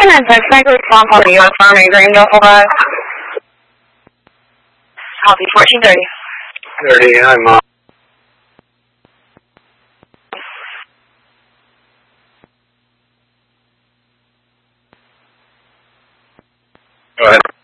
and text Franklin Swamp on the U.S. Army, Greenville, Ohio. Copy, 1430. 30, I'm Go ahead.